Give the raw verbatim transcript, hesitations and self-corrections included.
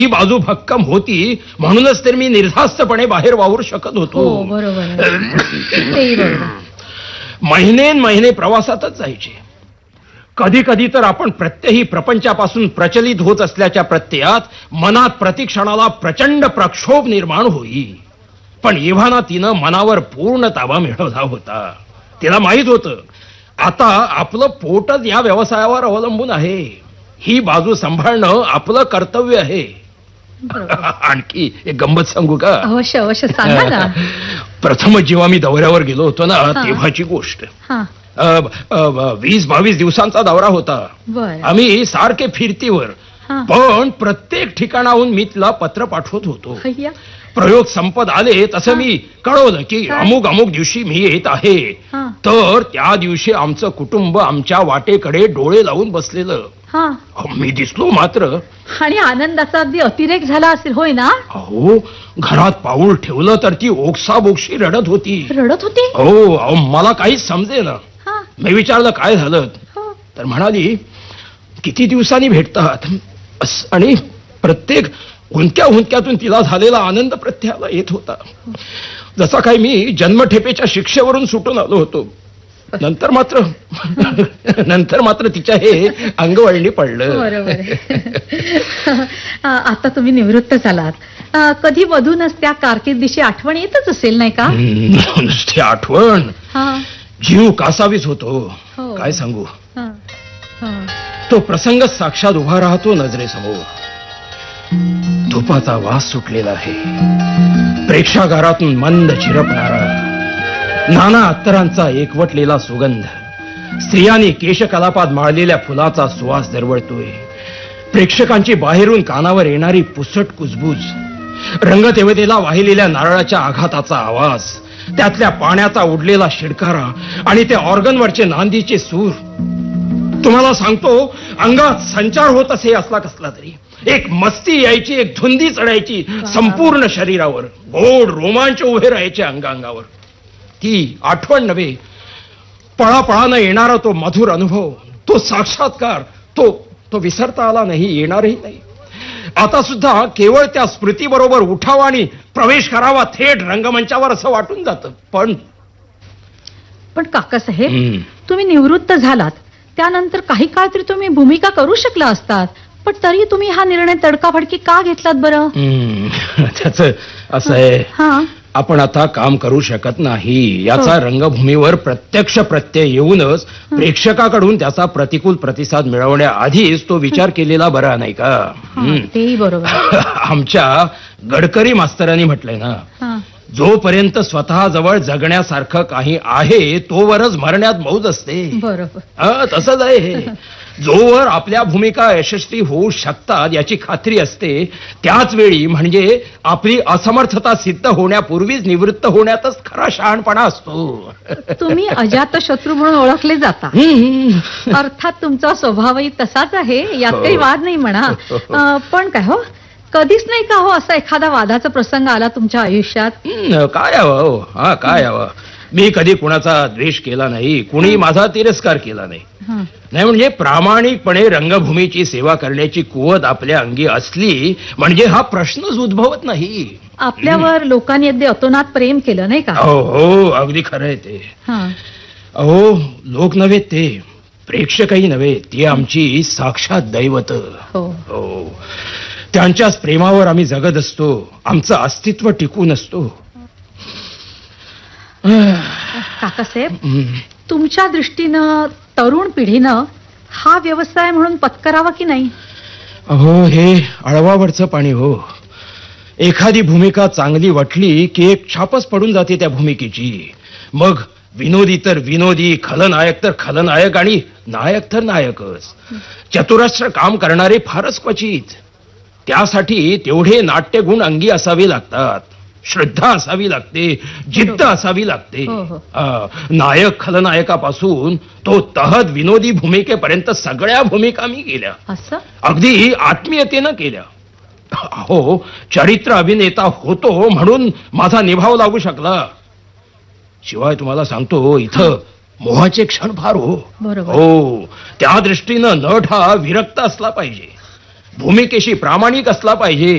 ही बाजू भक्कम होती म्हणूनच तर मी निर्धास्तपणे बाहेर वावरू शकत होतो. हो बरोबर तेही बरोबर. महिने महिने प्रवासातच जायचे. कधी कधी तर आपण प्रत्यही प्रपंचापासून प्रचलित होत असल्याच्या प्रत्ययात मनात प्रतिक्षणाला प्रचंड प्रक्षोभ निर्माण होई. पण एव्हाना तिनं मनावर पूर्ण ताबा मिळवला होता. तिला माहित होतं आता आपलं पोटच या व्यवसायावर अवलंबून आहे. ही बाजू सांभाळणं आपलं कर्तव्य आहे. आणखी एक गंमत सांगू का? अवश्य अवश्य सांगा ना. प्रथम जेव्हा मी दौऱ्यावर गेलो होतो ना तेव्हाची गोष्ट. वीस बावीस दिवसांचा दौरा होता. आम्ही सारखे फिरतीवर, पण प्रत्येक ठिकाणाहून मी तिला पत्र पाठवत होतो. प्रयोग संपत आले तसं मी कळवलं की अमुक अमुक दिवशी मी येत आहे. तर त्या दिवशी आमचं कुटुंब आमच्या वाटेकडे डोळे लावून बसलेलं. मी दिसलो मात्र आणि आनंदाचा अगदी अतिरेक झाला असेल होय ना? अहो घरात पाऊल ठेवलं तर ती ओक्साबोक्शी रडत होती. रडत होती? हो. मला काहीच समजे ना. मी विचारलं काय झालं तर म्हणाली किती दिवसांनी भेटतात आणि प्रत्येक हुंदक्या हुंदक्यातून तिला झालेला आनंद प्रत्ययाला येत होता. जसा काही मी जन्मठेपेच्या शिक्षेवरून सुटून आलो होतो. नंतर मात्र नंतर मात्र तिच्या हे अंगवळणी पडलं. बरोबर. आता तुम्ही निवृत्त झालात. कधी मधूनच त्या कारकिर्दीची आठवण येतच असेल नाही का? नुसती आठवण जीव कासावीस होतो. काय सांगू. तो प्रसंग साक्षात उभा राहतो नजरेसमोर. धुपाचा वास सुटलेला आहे. प्रेक्षागारातून मंद चिरपणारा नाना अत्तरांचा एकवटलेला सुगंध. स्त्रियांनी केशकलापात माळलेल्या फुलाचा सुवास दरवळतोय. प्रेक्षकांची बाहेरून कानावर येणारी पुसट कुजबूज. रंगदेवतेला वाहिलेल्या नारळाच्या आघाताचा आवाज. त्यातल्या पाण्याचा उडलेला शिडकारा आणि त्या ऑर्गनवरचे नांदीचे सूर. तुम्हाला सांगतो अंगात संचार होत असे असला कसला तरी. एक मस्ती यायची, एक धुंदी चढायची संपूर्ण शरीरावर. गोड रोमांच उभे राहायचे अंगांगावर. ती आठवण नव्हे, पळापळानं येणारा तो मधुर अनुभव, तो साक्षात्कार, तो तो विसरता आला नाही, येणारही नाही. आता सुद्धा केवळ त्या स्मृतीबरोबर उठावा आणि प्रवेश करावा थेट रंगमंचावर असं वाटून जातं. पण पण काकासाहेब तुम्ही निवृत्त झालात त्यानंतर काही काळ तरी तुम्ही भूमिका करू शकला असतात. पण तरी तुम्ही हा निर्णय तडकाफडकी का घेतलात बरं? त्याच असं आहे आपण आता काम करू शकत नाही याचा रंगभूमीवर प्रत्यक्ष प्रत्यय येऊनच प्रेक्षकाकडून त्याचा प्रतिकूल प्रतिसाद मिळवण्याआधीच तो विचार केलेला बरा नाही का? तेही बरोबर. आमच्या गडकरी मास्तरांनी म्हटलंय ना जोपर्यंत स्वतः जवळ जगण्यासारखं काही आहे तोवरच मरण्यात मौज असते. बरोबर. तसंच आहे हे. जोवर आपल्या भूमिका यशस्वी होऊ शकतात याची खात्री असते त्याच वेळी म्हणजे आपली असमर्थता सिद्ध होण्यापूर्वीच निवृत्त होण्यातच खरा शहाणपणा असतो. तुम्ही अजात शत्रू म्हणून ओळखले जाता. अर्थात तुमचा स्वभावही तसाच आहे यात काही वाद नाही म्हणा. पण काय हो कधीच नाही का हो असा एखादा वादाचा प्रसंग आला तुमच्या आयुष्यात? काय हवं हा काय हवं. मी कधी कुणाचा द्वेष केला नाही, कुणी माझा तिरस्कार केला नाही. नाही म्हणजे प्रामाणिकपणे रंगभूमीची सेवा करण्याची कुवत आपल्या अंगी असली म्हणजे हा प्रश्नच उद्भवत नाही. आपल्यावर लोकांनी अगदी अतोनात प्रेम केलं नाही का? हो हो अगदी खरं आहे ते. अहो लोक नव्हे ते, प्रेक्षकही नव्हे, ती आमची साक्षात दैवत. हो त्यांच्याच प्रेमावर आम्ही जगत असतो, आमचं अस्तित्व टिकून असतो. काकासाहेब तुमच्या दृष्टीनं तरुण पिढीनं हा व्यवसाय म्हणून पत्करावा की नाही? अहो हे अळवावरचं पाणी हो. एखादी भूमिका चांगली वाटली की एक छापच पडून जाते त्या भूमिकेची. मग विनोदी तर विनोदी, खलनायक तर खलनायक आणि नायक तर नायकच. चतुरस्र काम करणारे फारच क्वचित. त्यासाठी तेवढे नाट्यगुण अंगी असावे लागतात, श्रद्धा असावी लागते, जिद्द असावी लागते. नायक खलनायकापासून तो तहत विनोदी भूमिकेपर्यंत सगळ्या भूमिका मी केल्या, अगदी आत्मीयतेनं केल्या. हो चरित्र अभिनेता होतो म्हणून माझा निभाव लागू शकला. शिवाय तुम्हाला सांगतो इथं मोहाचे क्षण फार हो. हो त्या दृष्टीनं नट हा विरक्त असला पाहिजे, भूमिकेशी प्रामाणिक असला पाहिजे.